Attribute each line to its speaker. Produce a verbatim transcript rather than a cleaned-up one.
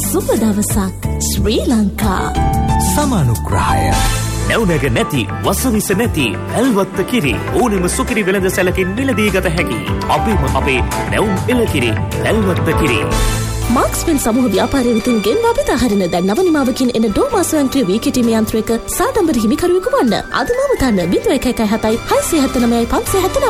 Speaker 1: සුබ දවසක් ශ්‍රී ලංකා.
Speaker 2: සමානුග්‍රහය.
Speaker 3: නැවුනග නැති වසවිස නැති ඇල්වත්ත කිරි ඕනෙම සුකිරි වෙළඳ සැලකින් මිලදී ගත හැකි. අපේම අපේ නැවුම් එළකිරි ඇල්වත්ත කිරි.
Speaker 1: මාක්ස්වෙල් සමූහ ව්‍යාපාරය විසින් ගෙන්වා බෙදා හරින දැන් නව නිමාවකින් එන ඩෝමා ස්වයංක්‍රීය වී කිටීම යන්ත්‍රයක සාඩම්බර හිමිකරුවෙකු වන්න. අද නම තන්න බිඳුව එක එක හතයි හයසිය හැත්තෑ නවයයි පන්සිය හැත්තෑ නවය.